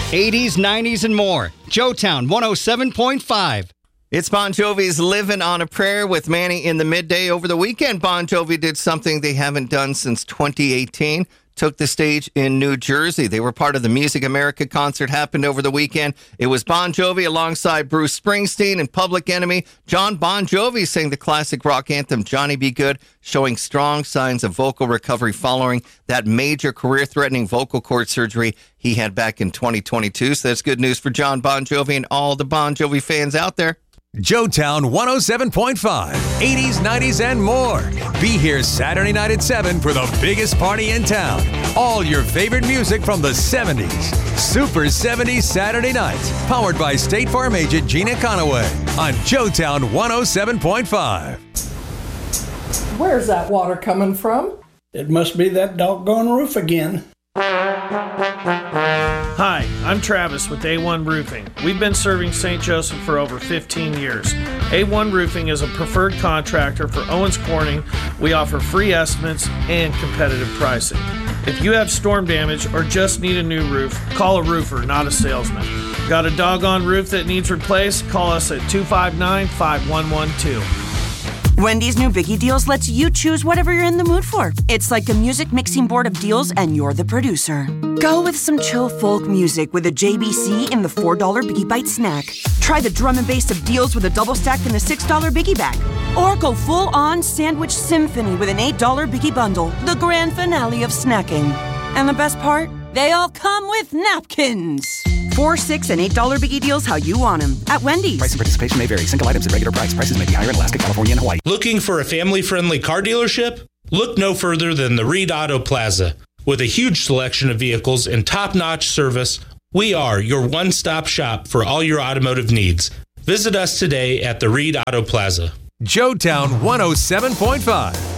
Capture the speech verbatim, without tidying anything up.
eighties, nineties, and more. Joetown one oh seven point five. It's Bon Jovi's Living on a Prayer with Manny in the midday. Over the weekend, Bon Jovi did something they haven't done since twenty eighteen. Took the stage in New Jersey. They were part of the Music America concert happened over the weekend. It was Bon Jovi alongside Bruce Springsteen and Public Enemy. John Bon Jovi sang the classic rock anthem Johnny B. Good, showing strong signs of vocal recovery following that major career-threatening vocal cord surgery he had back in twenty twenty-two. So that's good news for John Bon Jovi and all the Bon Jovi fans out there. Joetown one oh seven point five, eighties, nineties, and more. Be here Saturday night at seven for the biggest party in town. All your favorite music from the seventies. Super seventies Saturday nights. Powered by State Farm agent Gina Conaway on Joetown one oh seven point five. Where's that water coming from? It must be that doggone roof again. Hi, I'm Travis with A one Roofing. We've been serving Saint Joseph for over fifteen years. A one Roofing is a preferred contractor for Owens Corning. We offer free estimates and competitive pricing. If you have storm damage or just need a new roof, call a roofer, not a salesman. Got a doggone roof that needs replaced? Call us at two five nine, five one one two. Wendy's new Biggie Deals lets you choose whatever you're in the mood for. It's like a music mixing board of deals, and you're the producer. Go with some chill folk music with a J B C in the four dollar Biggie Bite snack. Try the drum and bass of deals with a double stack in the six dollar Biggie Bag. Or go full-on sandwich symphony with an eight dollar Biggie Bundle, the grand finale of snacking. And the best part? They all come with napkins. Four, six, and eight dollar Biggie Deals how you want them at Wendy's. Price and participation may vary. Single items at regular price. Prices may be higher in Alaska, California, and Hawaii. Looking for a family-friendly car dealership? Look no further than the Reed Auto Plaza. With a huge selection of vehicles and top-notch service, we are your one-stop shop for all your automotive needs. Visit us today at the Reed Auto Plaza. Joetown one oh seven point five.